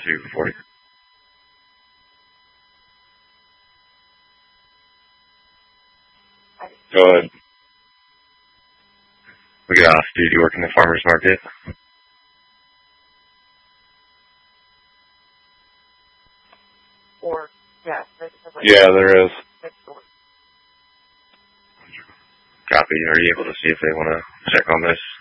240. Go ahead. We got off. Do you work in the farmer's market? Yeah, there is. Copy. Are you able to see if they want to check on this?